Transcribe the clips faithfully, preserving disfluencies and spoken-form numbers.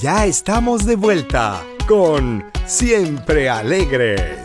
Ya estamos de vuelta con Siempre Alegres.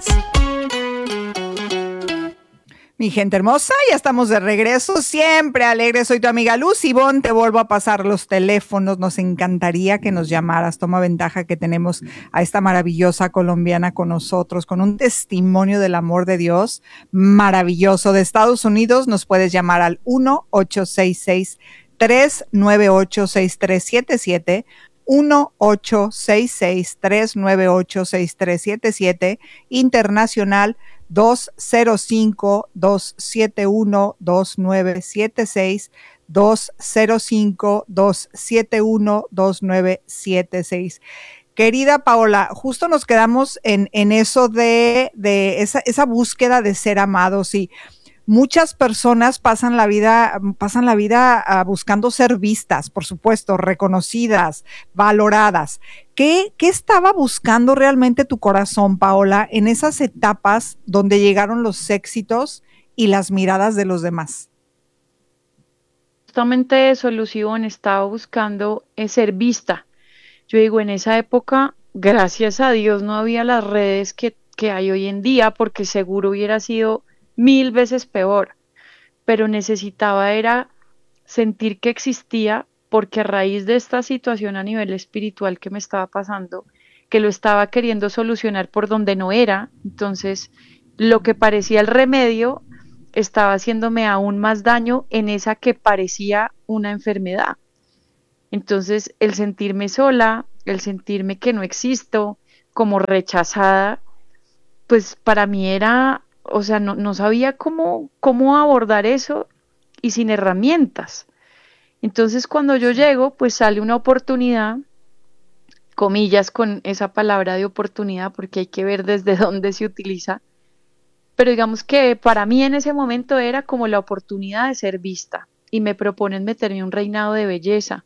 Mi gente hermosa, ya estamos de regreso, siempre alegres. Soy tu amiga Luz Ivonne, te vuelvo a pasar los teléfonos. Nos encantaría que nos llamaras. Toma ventaja que tenemos a esta maravillosa colombiana con nosotros, con un testimonio del amor de Dios maravilloso. De Estados Unidos nos puedes llamar al uno ocho seis seis, tres nueve ocho, seis tres siete siete. uno ocho seis seis, tres nueve ocho, seis tres siete siete, internacional dos cero cinco, dos siete uno, dos nueve siete seis, dos cero cinco, dos siete uno, dos nueve siete seis. Querida Paola, justo nos quedamos en, en eso de, de esa, esa búsqueda de ser amados, y muchas personas pasan la vida, pasan la vida uh, buscando ser vistas, por supuesto, reconocidas, valoradas. ¿Qué, ¿Qué estaba buscando realmente tu corazón, Paola, en esas etapas donde llegaron los éxitos y las miradas de los demás? Justamente eso, Lución, estaba buscando eh, ser vista. Yo digo, en esa época, gracias a Dios, no había las redes que, que hay hoy en día, porque seguro hubiera sido mil veces peor, pero necesitaba era sentir que existía, porque a raíz de esta situación a nivel espiritual que me estaba pasando, que lo estaba queriendo solucionar por donde no era, entonces lo que parecía el remedio estaba haciéndome aún más daño en esa que parecía una enfermedad. Entonces el sentirme sola, el sentirme que no existo, como rechazada, pues para mí era, o sea, no, no sabía cómo, cómo abordar eso y sin herramientas. Entonces cuando yo llego, pues sale una oportunidad, comillas con esa palabra de oportunidad, porque hay que ver desde dónde se utiliza, pero digamos que para mí en ese momento era como la oportunidad de ser vista y me proponen meterme en un reinado de belleza.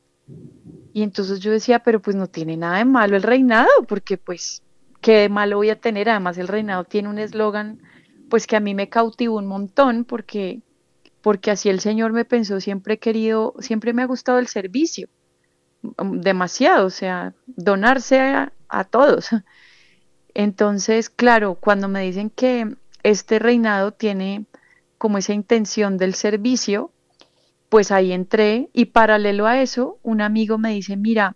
Y entonces yo decía, pero pues no tiene nada de malo el reinado, porque pues, ¿qué de malo voy a tener? Además el reinado tiene un eslogan, pues que a mí me cautivó un montón, porque, porque así el Señor me pensó, siempre he querido, siempre me ha gustado el servicio, demasiado, o sea, donarse a, a todos. Entonces, claro, cuando me dicen que este reinado tiene como esa intención del servicio, pues ahí entré y paralelo a eso, un amigo me dice, mira,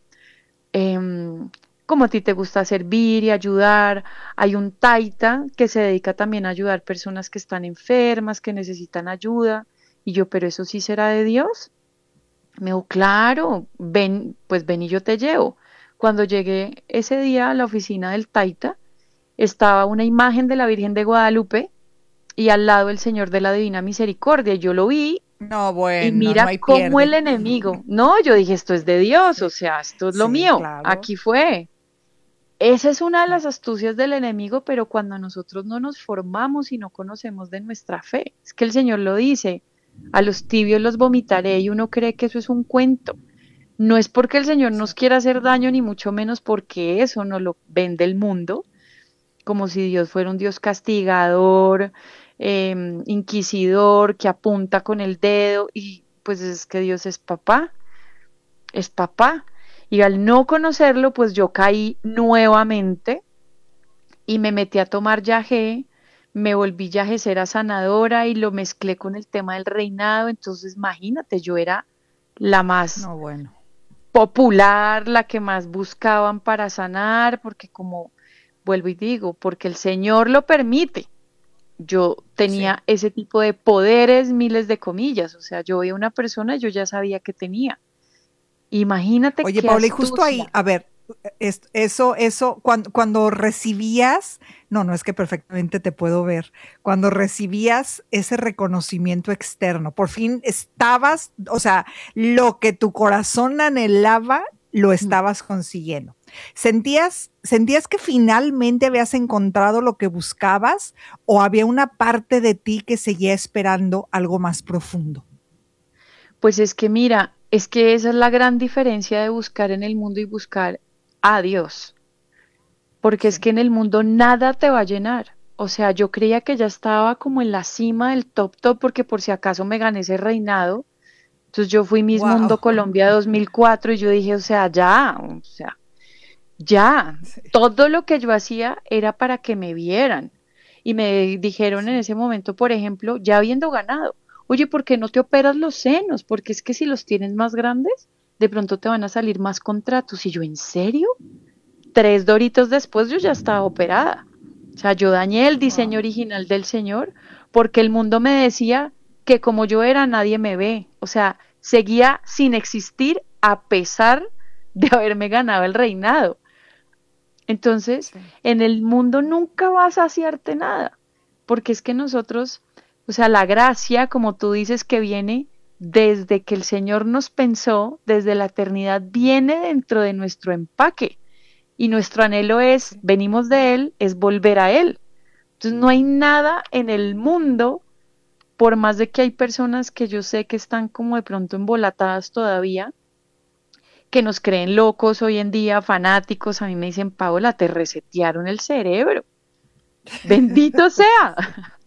em, como a ti te gusta servir y ayudar, hay un taita que se dedica también a ayudar personas que están enfermas, que necesitan ayuda. Y yo, pero eso sí será de Dios. Me dijo, claro, ven, pues ven y yo te llevo. Cuando llegué ese día a la oficina del taita, estaba una imagen de la Virgen de Guadalupe y al lado el Señor de la Divina Misericordia. Yo lo vi. No, Y bueno, no mira hay cómo el pierde. enemigo, no, yo dije, esto es de Dios, Sí, o sea, esto es lo sí, mío, claro. aquí fue. Esa es una de las astucias del enemigo, pero cuando nosotros no nos formamos y no conocemos de nuestra fe, es que el Señor lo dice, a los tibios los vomitaré y uno cree que eso es un cuento. No es porque el Señor nos quiera hacer daño, ni mucho menos porque eso no lo vende el mundo, como si Dios fuera un Dios castigador, eh, inquisidor, que apunta con el dedo, y pues es que Dios es papá, es papá. Y al no conocerlo, pues yo caí nuevamente y me metí a tomar yagé, me volví yagecera sanadora y lo mezclé con el tema del reinado. Entonces, imagínate, yo era la más No, bueno. popular, la que más buscaban para sanar, porque como vuelvo y digo, porque el Señor lo permite. Yo Sí. tenía ese tipo de poderes, miles de comillas, o sea, yo veía una persona y yo ya sabía que tenía. Imagínate Oye, qué Paula, y justo ahí, astucia. a ver, es- eso, eso, cuando, cuando recibías, no, no es que perfectamente te puedo ver, cuando recibías ese reconocimiento externo, por fin estabas, o sea, lo que tu corazón anhelaba, lo Mm. estabas consiguiendo. ¿Sentías, sentías que finalmente habías encontrado lo que buscabas o había una parte de ti que seguía esperando algo más profundo? Pues es que mira, es que esa es la gran diferencia de buscar en el mundo y buscar a Dios, porque es Sí. que en el mundo nada te va a llenar. O sea, yo creía que ya estaba como en la cima del top top porque por si acaso me gané ese reinado. Entonces yo fui Miss Mundo Wow. Colombia dos mil cuatro y yo dije, o sea, ya, o sea, Ya, Sí. todo lo que yo hacía era para que me vieran. Y me dijeron en ese momento, por ejemplo, ya habiendo ganado, oye, ¿por qué no te operas los senos? Porque es que si los tienes más grandes, de pronto te van a salir más contratos. Y yo, ¿en serio? Tres doritos después yo ya estaba operada. O sea, yo dañé el diseño Wow. original del Señor porque el mundo me decía que como yo era, nadie me ve. O sea, seguía sin existir a pesar de haberme ganado el reinado. Entonces, Sí. en el mundo nunca vas a saciarte nada, porque es que nosotros, o sea, la gracia, como tú dices, que viene desde que el Señor nos pensó, desde la eternidad, viene dentro de nuestro empaque. Y nuestro anhelo es, Sí. venimos de Él, es volver a Él. Entonces no hay nada en el mundo, por más de que hay personas que yo sé que están como de pronto embolatadas todavía, que nos creen locos hoy en día, fanáticos, a mí me dicen, Paola, te resetearon el cerebro. Bendito sea,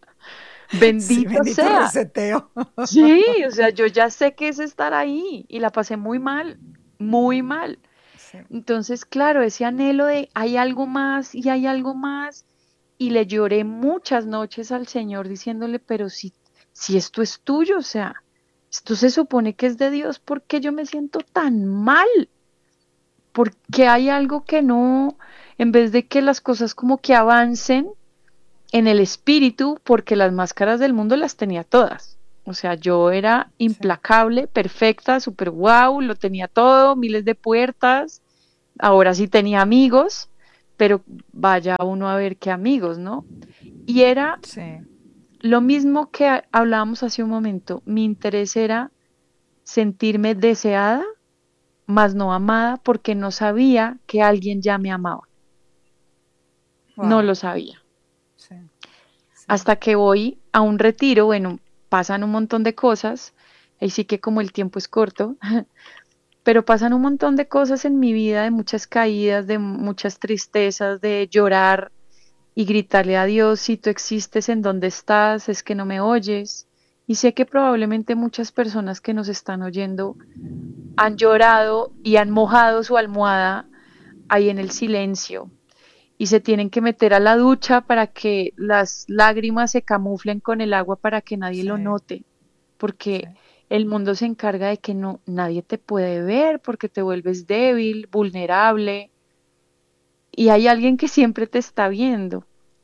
Sí, bendito bendito sea. reseteo. Sí, o sea, yo ya sé que es estar ahí y la pasé muy mal, muy mal. Sí. Entonces, claro, ese anhelo de hay algo más y hay algo más. Y le lloré muchas noches al Señor diciéndole, pero si, si esto es tuyo, o sea, esto se supone que es de Dios, ¿por qué yo me siento tan mal? Porque hay algo que no, en vez de que las cosas como que avancen en el espíritu, porque las máscaras del mundo las tenía todas. O sea, yo era Sí. implacable, perfecta, super wow, lo tenía todo, miles de puertas. Ahora sí tenía amigos, pero vaya uno a ver qué amigos, ¿no? Y era Sí. lo mismo que ha- hablábamos hace un momento. Mi interés era sentirme deseada, mas no amada, porque no sabía que alguien ya me amaba. No Wow. lo sabía. Sí. Sí. Hasta que voy a un retiro, bueno, pasan un montón de cosas, ahí sí que como el tiempo es corto, pero pasan un montón de cosas en mi vida, de muchas caídas, de muchas tristezas, de llorar y gritarle a Dios, si tú existes, en dónde estás, es que no me oyes. Y sé que probablemente muchas personas que nos están oyendo han llorado y han mojado su almohada ahí en el silencio y se tienen que meter a la ducha para que las lágrimas se camuflen con el agua para que nadie Sí. lo note, Sí. porque el mundo se encarga de que no nadie te puede ver porque te vuelves débil, vulnerable y hay alguien que siempre te está viendo.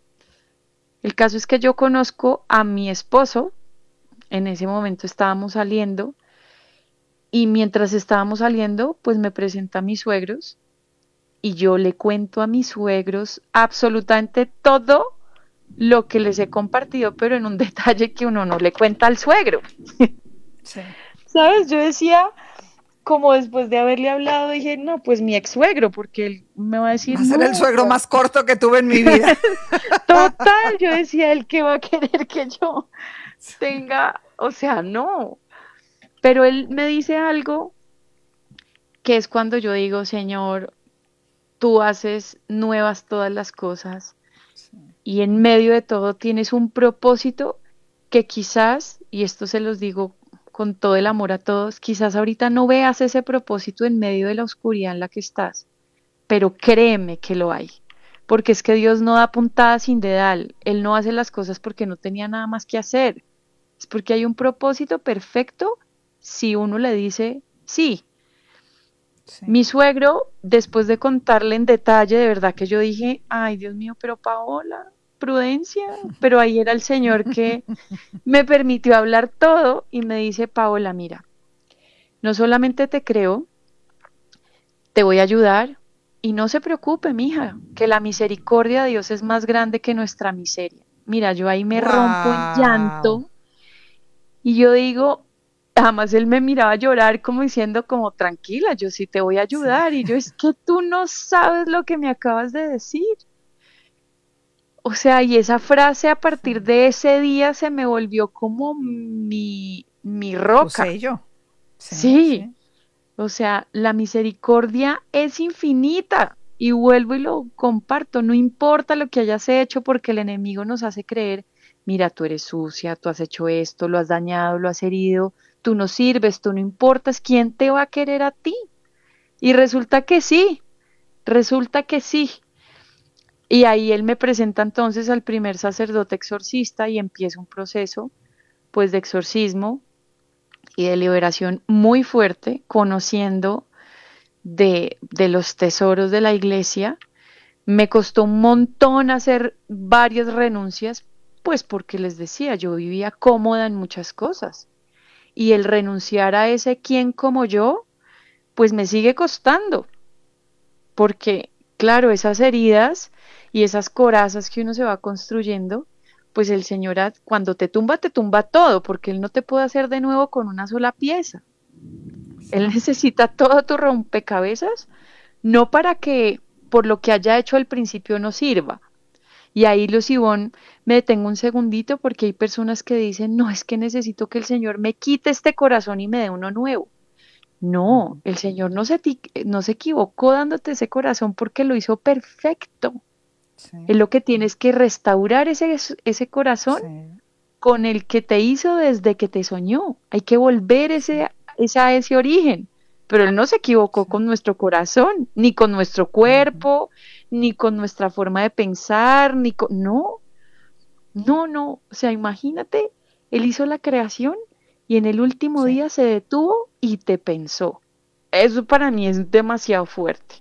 El caso es que yo conozco a mi esposo, en ese momento estábamos saliendo y mientras estábamos saliendo, pues me presenta a mis suegros y yo le cuento a mis suegros absolutamente todo lo que les he compartido, pero en un detalle que uno no le cuenta al suegro. Sí. ¿Sabes? Yo decía, como después de haberle hablado, dije, no, pues mi ex suegro, porque él me va a decir, Va a ser no, el o suegro sea, más corto que tuve en mi vida. total, yo decía, él que va a querer que yo tenga, o sea, no. Pero él me dice algo que es cuando yo digo, Señor, tú haces nuevas todas las cosas Sí. y en medio de todo tienes un propósito que quizás, y esto se los digo con todo el amor a todos, quizás ahorita no veas ese propósito en medio de la oscuridad en la que estás, pero créeme que lo hay. Porque es que Dios no da puntada sin dedal, Él no hace las cosas porque no tenía nada más que hacer, es porque hay un propósito perfecto si uno le dice sí. Sí. Mi suegro, después de contarle en detalle, de verdad que yo dije, ay Dios mío, pero Paola, prudencia, pero ahí era el Señor que me permitió hablar todo y me dice, Paola, mira, no solamente te creo, te voy a ayudar y no se preocupe, mija, que la misericordia de Dios es más grande que nuestra miseria. Mira, yo ahí me rompo en Wow. llanto y yo digo, además él me miraba llorar como diciendo como tranquila, yo sí te voy a Sí. ayudar y yo es que tú no sabes lo que me acabas de decir. O sea, y esa frase a Sí. partir de ese día se me volvió como mi, mi Tu roca. sello. Sí, Sí, sí. o sea, la misericordia es infinita y vuelvo y lo comparto. No importa lo que hayas hecho porque el enemigo nos hace creer, mira, tú eres sucia, tú has hecho esto, lo has dañado, lo has herido, tú no sirves, tú no importas, ¿quién te va a querer a ti? Y resulta que sí, Resulta que sí. Y ahí él me presenta entonces al primer sacerdote exorcista y empieza un proceso pues de exorcismo y de liberación muy fuerte, conociendo de, de los tesoros de la iglesia. Me costó un montón hacer varias renuncias, pues porque les decía, yo vivía cómoda en muchas cosas. Y el renunciar a ese quien como yo, pues me sigue costando, porque claro, esas heridas y esas corazas que uno se va construyendo, pues el Señor a- cuando te tumba, te tumba todo, porque Él no te puede hacer de nuevo con una sola pieza. Él necesita todo tu rompecabezas, no para que por lo que haya hecho al principio no sirva. Y ahí, Lucibón, me detengo un segundito porque hay personas que dicen, no, es que necesito que el Señor me quite este corazón y me dé uno nuevo. No, el Señor no se, ti- no se equivocó dándote ese corazón porque lo hizo perfecto. Sí, Es lo que tienes que restaurar ese, ese corazón sí, con el que te hizo desde que te soñó. Hay que volver sí, ese, ese a ese origen. Pero Él no se equivocó sí. con nuestro corazón, ni con nuestro Ujú. cuerpo, ni con nuestra forma de pensar, ni con... No, no, no. O sea, imagínate, Él hizo la creación y en el último Sí. día se detuvo y te pensó. Eso para mí es demasiado fuerte.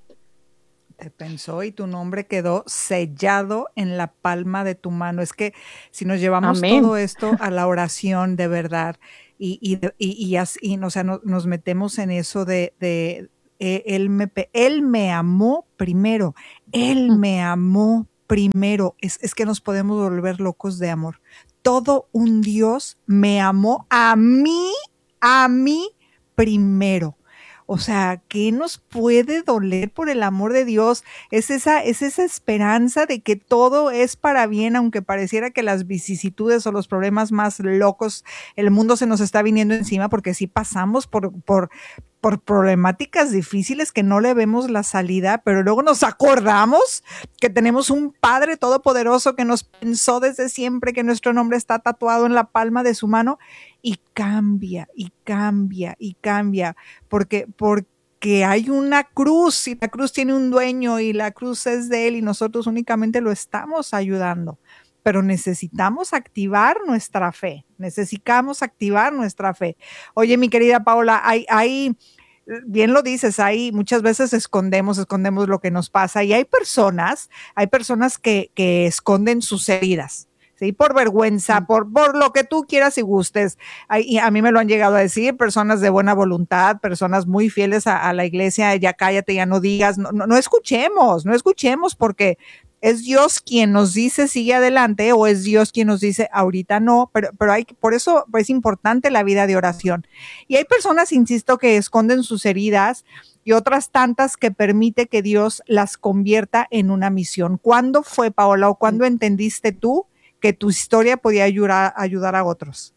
Te pensó y tu nombre quedó sellado en la palma de tu mano. Es que si nos llevamos Amén. todo esto a la oración de verdad y, y, de- y, y así, y, o sea, no- nos metemos en eso de, de eh, él, me, pe- él me amó primero, él Mm. me amó primero. Es, es que nos podemos volver locos de amor. Todo un Dios me amó a mí, a mí primero. O sea, ¿qué nos puede doler por el amor de Dios? Es esa, es esa esperanza de que todo es para bien, aunque pareciera que las vicisitudes o los problemas más locos, el mundo se nos está viniendo encima, porque sí pasamos por, por, por problemáticas difíciles que no le vemos la salida, pero luego nos acordamos que tenemos un Padre Todopoderoso que nos pensó desde siempre, que nuestro nombre está tatuado en la palma de su mano y cambia y cambia y cambia porque, porque hay una cruz y la cruz tiene un dueño y la cruz es de él y nosotros únicamente lo estamos ayudando. Pero necesitamos activar nuestra fe, necesitamos activar nuestra fe. Oye, mi querida Paola, hay, hay, bien lo dices, hay muchas veces escondemos, escondemos lo que nos pasa y hay personas, hay personas que, que esconden sus heridas. ¿Sí? Por vergüenza, Mm. por, por lo que tú quieras y gustes. Y a mí me lo han llegado a decir personas de buena voluntad, personas muy fieles a, a la iglesia, ya cállate, ya no digas, no, no, no escuchemos, no escuchemos porque es Dios quien nos dice sigue adelante o es Dios quien nos dice ahorita no, pero, pero hay, por eso es importante la vida de oración. Y hay personas, insisto, que esconden sus heridas y otras tantas que permite que Dios las convierta en una misión. ¿Cuándo fue, Paola, o cuándo entendiste tú que tu historia podía ayudar, ayudar a otros?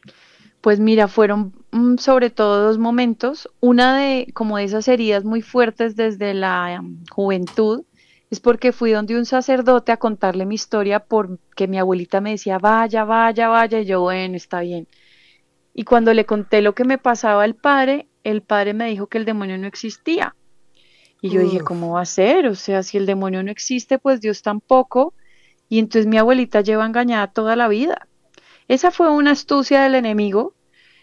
Pues mira, fueron mm, sobre todo dos momentos. Una de como de esas heridas muy fuertes desde la mm, juventud, es porque fui donde un sacerdote a contarle mi historia porque mi abuelita me decía, vaya, vaya, vaya, y yo, bueno, está bien. Y cuando le conté lo que me pasaba al padre, el padre me dijo que el demonio no existía. Y yo dije, Uf. ¿cómo va a ser? O sea, si el demonio no existe, pues Dios tampoco. Y entonces mi abuelita lleva engañada toda la vida. Esa fue una astucia del enemigo.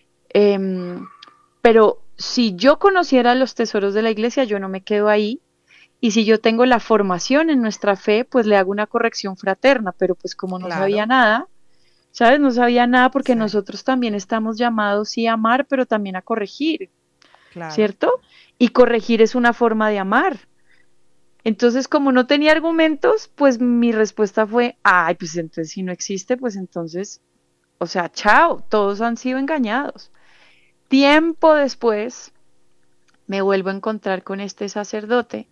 Em, pero si yo conociera los tesoros de la iglesia, yo no me quedo ahí. Y si yo tengo la formación en nuestra fe, pues le hago una corrección fraterna. Pero pues como no sabía Claro, nada, ¿sabes? No sabía nada porque sí, nosotros también estamos llamados sí a amar, pero también a corregir, claro. ¿cierto? Y corregir es una forma de amar. Entonces, como no tenía argumentos, pues mi respuesta fue, ay, pues entonces si no existe, pues entonces, o sea, chao, todos han sido engañados. Tiempo después me vuelvo a encontrar con este sacerdote.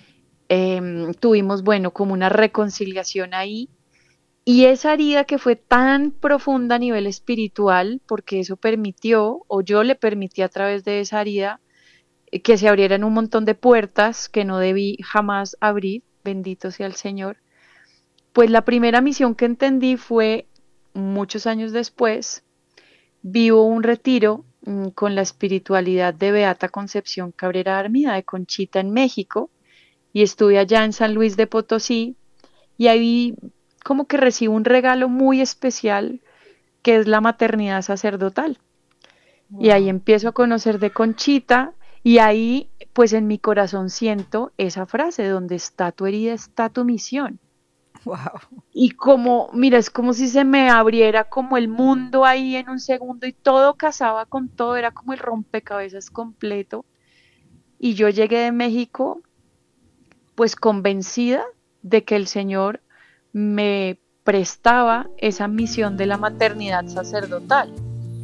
Em, tuvimos, bueno, como una reconciliación ahí. Y esa herida que fue tan profunda a nivel espiritual, porque eso permitió, o yo le permití a través de esa herida, eh, que se abrieran un montón de puertas que no debí jamás abrir, bendito sea el Señor. Pues la primera misión que entendí fue muchos años después, vivo un retiro mm, con la espiritualidad de Beata Concepción Cabrera Armida de Conchita en México y estuve allá en San Luis de Potosí y ahí como que recibo un regalo muy especial que es la maternidad sacerdotal. Y ahí Wow, empiezo a conocer de Conchita y ahí pues en mi corazón siento esa frase, donde está tu herida, está tu misión. wow. Y como, mira, es como si se me abriera como el mundo ahí en un segundo y todo casaba con todo, era como el rompecabezas completo. Y yo llegué de México pues convencida de que el Señor me prestaba esa misión de la maternidad sacerdotal.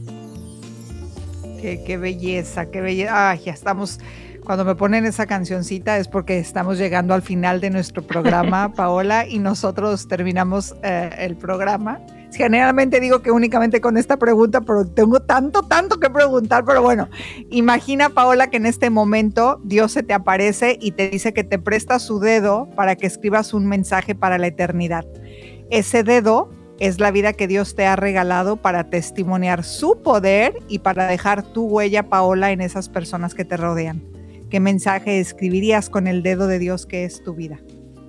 Qué, qué belleza, qué belleza. Ay, ya estamos, cuando me ponen esa cancioncita es porque estamos llegando al final de nuestro programa, Paola, y nosotros terminamos eh, el programa. Generalmente digo que únicamente con esta pregunta, pero tengo tanto, tanto que preguntar, pero bueno, imagina, Paola, que en este momento Dios se te aparece y te dice que te presta su dedo para que escribas un mensaje para la eternidad. Ese dedo es la vida que Dios te ha regalado para testimoniar su poder y para dejar tu huella, Paola, en esas personas que te rodean. ¿Qué mensaje escribirías con el dedo de Dios que es tu vida?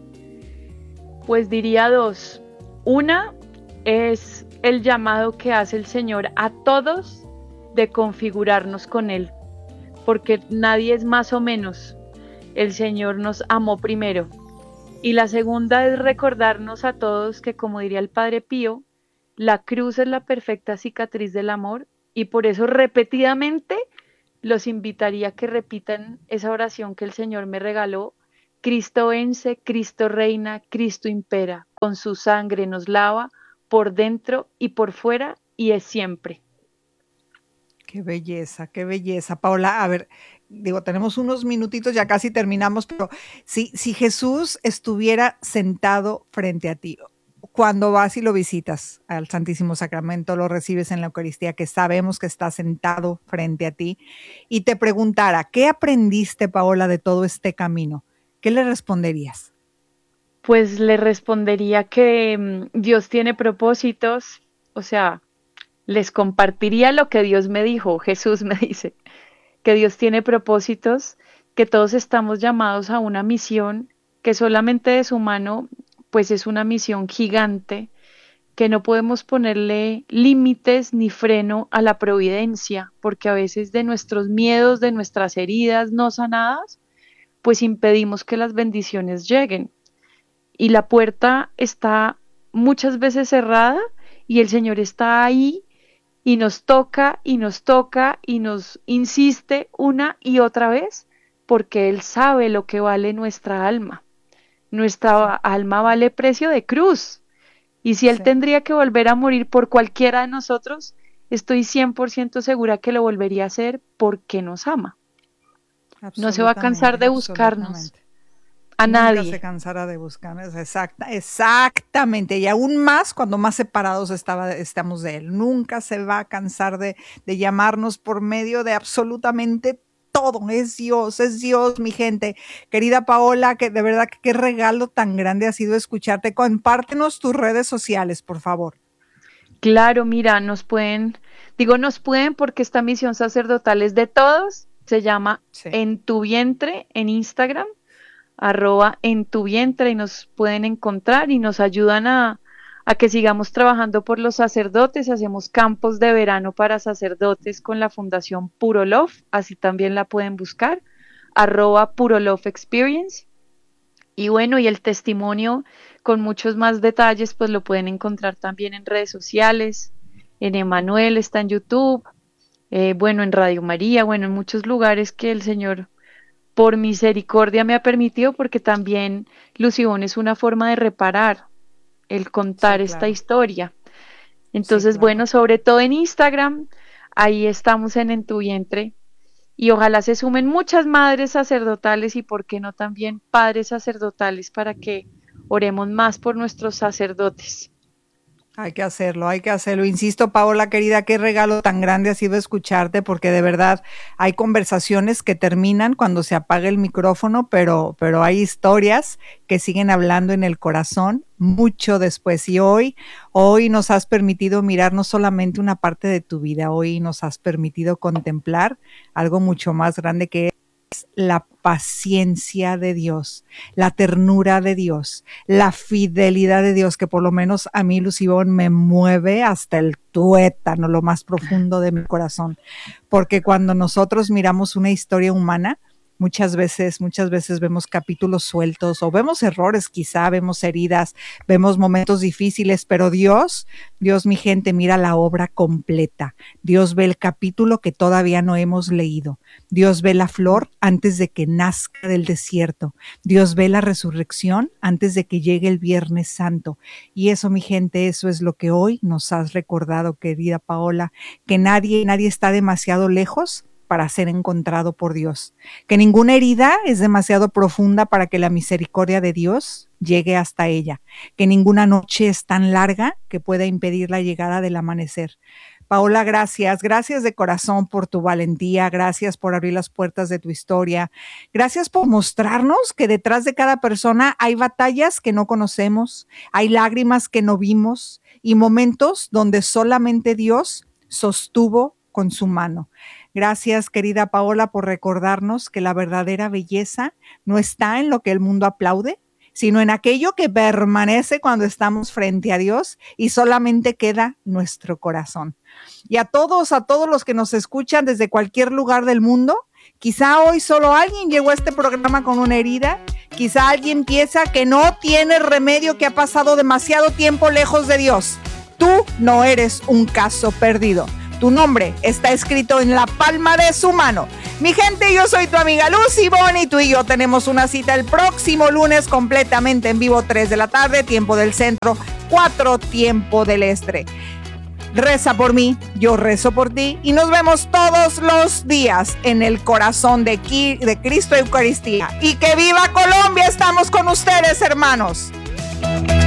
Pues diría dos. Una es el llamado que hace el Señor a todos de configurarnos con Él, porque nadie es más o menos. El Señor nos amó primero. Y la segunda es recordarnos a todos que, como diría el Padre Pío, la cruz es la perfecta cicatriz del amor y por eso repetidamente los invitaría a que repitan esa oración que el Señor me regaló. Cristo vence, Cristo reina, Cristo impera, con su sangre nos lava por dentro y por fuera y es siempre. Qué belleza, qué belleza. Paola, a ver, digo, tenemos unos minutitos, ya casi terminamos, pero si, si Jesús estuviera sentado frente a ti, cuando vas y lo visitas al Santísimo Sacramento, lo recibes en la Eucaristía, que sabemos que está sentado frente a ti, y te preguntara, ¿qué aprendiste, Paola, de todo este camino? ¿Qué le responderías? Pues le respondería que mm, Dios tiene propósitos, o sea, les compartiría lo que Dios me dijo, Jesús me dice, que Dios tiene propósitos, que todos estamos llamados a una misión, que solamente es humano, pues es una misión gigante, que no podemos ponerle límites ni freno a la providencia, porque a veces de nuestros miedos, de nuestras heridas no sanadas, pues impedimos que las bendiciones lleguen. Y la puerta está muchas veces cerrada y el Señor está ahí y nos toca y nos toca y nos insiste una y otra vez porque Él sabe lo que vale nuestra alma. Nuestra Sí, alma vale precio de cruz. Y si Él sí, tendría que volver a morir por cualquiera de nosotros, estoy cien por ciento segura que lo volvería a hacer porque nos ama. No se va a cansar absolutamente, de buscarnos absolutamente. a Nunca se nadie. cansará de buscarnos, exacta, exactamente, y aún más cuando más separados estaba, estamos de Él. Nunca se va a cansar de, de llamarnos por medio de absolutamente todo. Es Dios, es Dios, mi gente. Querida Paola, que de verdad que qué regalo tan grande ha sido escucharte. Compártenos tus redes sociales, por favor. Claro, mira, nos pueden, digo nos pueden porque esta misión sacerdotal es de todos. Se llama Sí. En tu vientre en Instagram, arroba en tu vientre y nos pueden encontrar y nos ayudan a, a que sigamos trabajando por los sacerdotes. Hacemos campos de verano para sacerdotes con la Fundación Puro Love, así también la pueden buscar, arroba Puro Love Experience. Y bueno, y el testimonio con muchos más detalles, pues lo pueden encontrar también en redes sociales, en Emanuel, está en YouTube, eh, bueno, en Radio María, bueno, en muchos lugares que el Señor por misericordia me ha permitido, porque también Lucibón es una forma de reparar, el Sí, contar esta claro. historia. Sí, Entonces, claro. bueno, sobre todo en Instagram, ahí estamos en En tu vientre y ojalá se sumen muchas madres sacerdotales y por qué no también padres sacerdotales para que oremos más por nuestros sacerdotes. Hay que hacerlo, hay que hacerlo. Insisto, Paola, querida, qué regalo tan grande ha sido escucharte, porque de verdad hay conversaciones que terminan cuando se apaga el micrófono, pero, pero hay historias que siguen hablando en el corazón mucho después. Y hoy, hoy nos has permitido mirar no solamente una parte de tu vida, hoy nos has permitido contemplar algo mucho más grande que la paciencia de Dios, la ternura de Dios, la fidelidad de Dios, que por lo menos a mí, Lucibón, me mueve hasta el tuétano, lo más profundo de mi corazón. Porque cuando nosotros miramos una historia humana, Muchas veces, muchas veces vemos capítulos sueltos o vemos errores, quizá vemos heridas, vemos momentos difíciles, pero Dios, Dios, mi gente, mira la obra completa. Dios ve el capítulo que todavía no hemos leído. Dios ve la flor antes de que nazca del desierto. Dios ve la resurrección antes de que llegue el Viernes Santo. Y eso, mi gente, eso es lo que hoy nos has recordado, querida Paola, que nadie, nadie está demasiado lejos para ser encontrado por Dios, que ninguna herida es demasiado profunda para que la misericordia de Dios llegue hasta ella, que ninguna noche es tan larga que pueda impedir la llegada del amanecer. Paola, gracias, gracias de corazón por tu valentía, gracias por abrir las puertas de tu historia, gracias por mostrarnos que detrás de cada persona hay batallas que no conocemos, hay lágrimas que no vimos y momentos donde solamente Dios sostuvo con su mano. Gracias, querida Paola, por recordarnos que la verdadera belleza no está en lo que el mundo aplaude, sino en aquello que permanece cuando estamos frente a Dios y solamente queda nuestro corazón. Y a todos, a todos los que nos escuchan desde cualquier lugar del mundo, quizá hoy solo alguien llegó a este programa con una herida, quizá alguien piensa que no tiene remedio, que ha pasado demasiado tiempo lejos de Dios. Tú no eres un caso perdido. Tu nombre está escrito en la palma de su mano. Mi gente, yo soy tu amiga Lucy Boni y tú y yo tenemos una cita el próximo lunes completamente en vivo, tres de la tarde, tiempo del centro, cuatro tiempo del este. Reza por mí, yo rezo por ti y nos vemos todos los días en el corazón de, de Cristo Eucaristía. ¡Y que viva Colombia! Estamos con ustedes, hermanos.